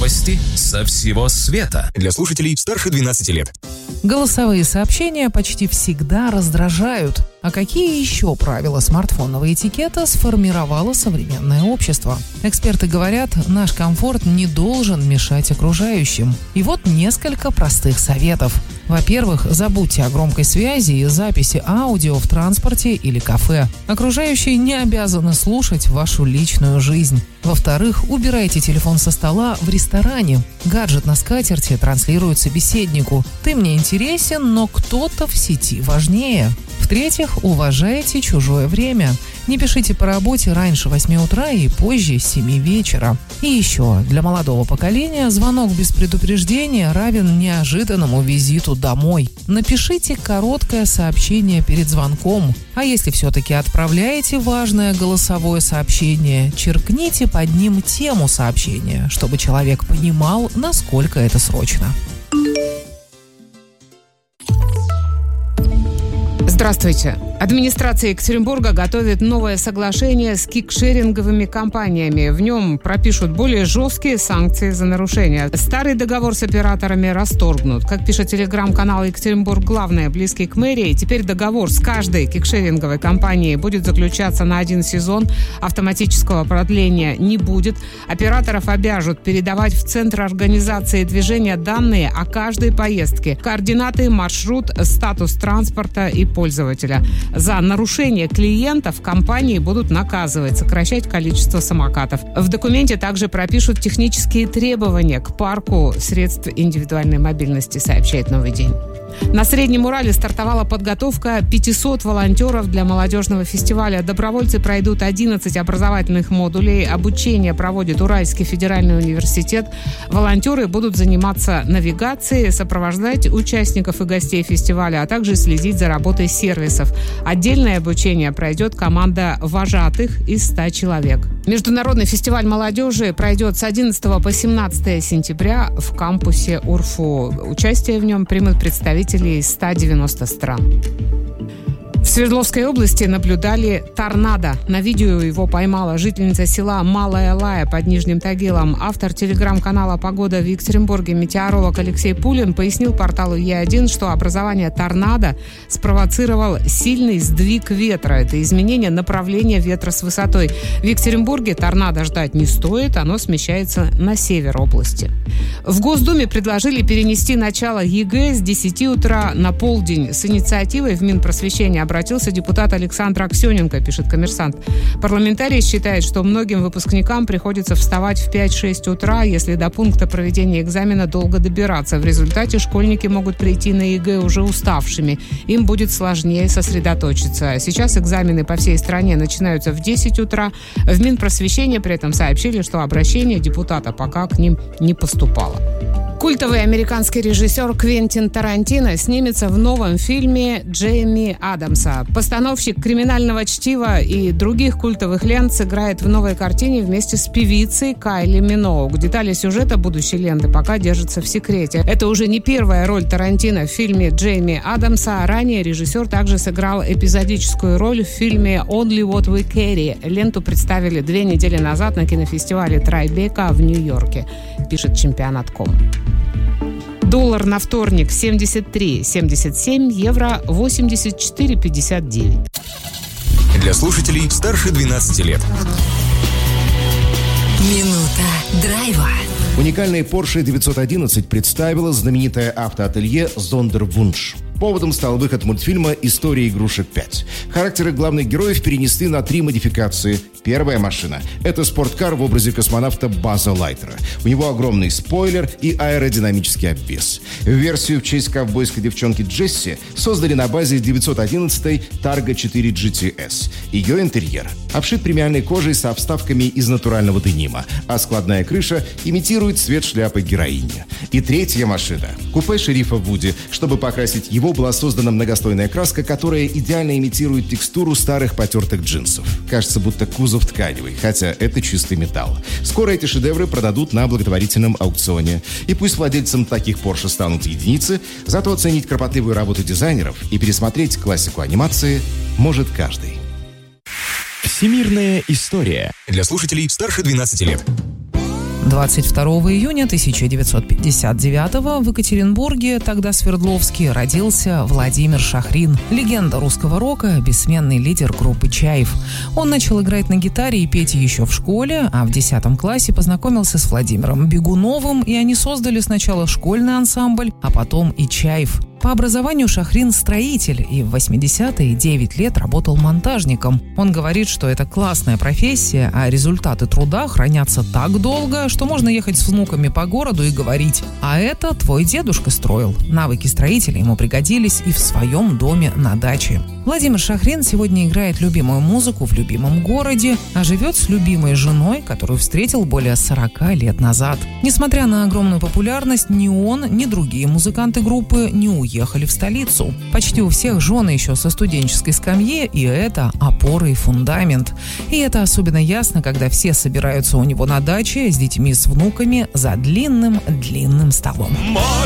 Новости со всего света. Для слушателей старше 12 лет. Голосовые сообщения почти всегда раздражают. А какие еще правила смартфонного этикета сформировало современное общество? Эксперты говорят, наш комфорт не должен мешать окружающим. И вот несколько простых советов. Во-первых, забудьте о громкой связи и записи аудио в транспорте или кафе. Окружающие не обязаны слушать вашу личную жизнь. Во-вторых, убирайте телефон со стола в ресторане. Гаджет на скатерти транслирует собеседнику. Ты мне интересен, но кто-то в сети важнее. В-третьих, уважайте чужое время. Не пишите по работе раньше 8 утра и позже 7 вечера. И еще, для молодого поколения звонок без предупреждения равен неожиданному визиту домой. Напишите короткое сообщение перед звонком. А если все-таки отправляете важное голосовое сообщение, черкните под ним тему сообщения, чтобы человек понимал, насколько это срочно. Здравствуйте. Администрация Екатеринбурга готовит новое соглашение с кикшеринговыми компаниями. В нем пропишут более жесткие санкции за нарушения. Старый договор с операторами расторгнут. Как пишет телеграм-канал Екатеринбург Главное, близкий к мэрии, теперь договор с каждой кикшеринговой компанией будет заключаться на 1 сезон. Автоматического продления не будет. Операторов обяжут передавать в Центр организации движения данные о каждой поездке. Координаты, маршрут, статус транспорта и пользователя. За нарушение клиентов компании будут наказывать, сокращать количество самокатов. В документе также пропишут технические требования к парку средств индивидуальной мобильности, сообщает «Новый день». На Среднем Урале стартовала подготовка 500 волонтеров для молодежного фестиваля. Добровольцы пройдут 11 образовательных модулей. Обучение проводит Уральский федеральный университет. Волонтеры будут заниматься навигацией, сопровождать участников и гостей фестиваля, а также следить за работой сервисов. Отдельное обучение пройдет команда вожатых из 100 человек. Международный фестиваль молодежи пройдет с 11 по 17 сентября в кампусе УрФУ. Участие в нем примут представители из 190 стран. В Свердловской области наблюдали торнадо. На видео его поймала жительница села Малая Лая под Нижним Тагилом. Автор телеграм-канала «Погода» в Екатеринбурге, метеоролог Алексей Пулин, пояснил порталу Е1, что образование торнадо спровоцировал сильный сдвиг ветра. Это изменение направления ветра с высотой. В Екатеринбурге торнадо ждать не стоит, оно смещается на север области. В Госдуме предложили перенести начало ЕГЭ с 10 утра на полдень. С инициативой в Минпросвещение обратился депутат Александр Аксененко, пишет «Коммерсант». Парламентарий считает, что многим выпускникам приходится вставать в 5-6 утра, если до пункта проведения экзамена долго добираться. В результате школьники могут прийти на ЕГЭ уже уставшими. Им будет сложнее сосредоточиться. Сейчас экзамены по всей стране начинаются в 10 утра. В Минпросвещение при этом сообщили, что обращение депутата пока к ним не поступало. Культовый американский режиссер Квентин Тарантино снимется в новом фильме Джейми Адамса. Постановщик «Криминального чтива» и других культовых лент сыграет в новой картине вместе с певицей Кайли Миноуг. Детали сюжета будущей ленты пока держатся в секрете. Это уже не первая роль Тарантино в фильме Джейми Адамса. Ранее режиссер также сыграл эпизодическую роль в фильме Only What We Carry. Ленту представили 2 недели назад на кинофестивале Трайбека в Нью-Йорке, пишет Чемпионат.ком. Доллар на вторник 73.77, евро 84.59. Для слушателей старше 12 лет. Минута драйва. Уникальный Porsche 911 представила знаменитое автоателье «Зондервунш». Поводом стал выход мультфильма «История игрушек 5». Характеры главных героев перенесли на 3 модификации. Первая машина – это спорткар в образе космонавта База Лайтера. У него огромный спойлер и аэродинамический обвес. Версию в честь ковбойской девчонки Джесси создали на базе 911-й Targa 4 GTS. Ее интерьер обшит премиальной кожей со вставками из натурального денима, а складная крыша имитирует цвет шляпы героини. И третья машина – купе шерифа Вуди. Чтобы покрасить его, была создана многослойная краска, которая идеально имитирует текстуру старых потертых джинсов. Кажется, будто кузов тканевый, хотя это чистый металл. Скоро эти шедевры продадут на благотворительном аукционе. И пусть владельцам таких Porsche станут единицы, зато оценить кропотливую работу дизайнеров и пересмотреть классику анимации может каждый. Всемирная история. Для слушателей старше 12 лет. 22 июня 1959 в Екатеринбурге, тогда Свердловске, родился Владимир Шахрин, легенда русского рока, бессменный лидер группы «Чайф». Он начал играть на гитаре и петь еще в школе, а в 10 классе познакомился с Владимиром Бегуновым, и они создали сначала школьный ансамбль, а потом и «Чайф». По образованию Шахрин строитель и в 80-е 9 лет работал монтажником. Он говорит, что это классная профессия, а результаты труда хранятся так долго, что можно ехать с внуками по городу и говорить: «А это твой дедушка строил». Навыки строителя ему пригодились и в своем доме на даче. Владимир Шахрин сегодня играет любимую музыку в любимом городе, а живет с любимой женой, которую встретил более 40 лет назад. Несмотря на огромную популярность, ни он, ни другие музыканты группы не уехали в столицу. Почти у всех жены еще со студенческой скамьи, и это опора и фундамент. И это особенно ясно, когда все собираются у него на даче с детьми, с внуками за длинным столом. Мой